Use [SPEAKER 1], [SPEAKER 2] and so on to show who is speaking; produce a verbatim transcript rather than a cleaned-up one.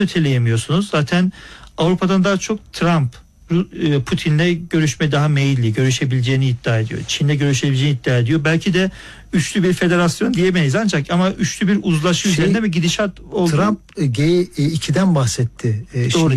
[SPEAKER 1] öteleyemiyorsunuz. Zaten Avrupa'dan daha çok Trump Putin'le görüşme daha meyilli, görüşebileceğini iddia ediyor. Çin'le görüşebileceğini iddia ediyor. Belki de üçlü bir federasyon diyemeyiz ancak ama üçlü bir uzlaşı şey, üzerinde bir gidişat oldu.
[SPEAKER 2] Trump G iki'den bahsetti.
[SPEAKER 1] Doğru.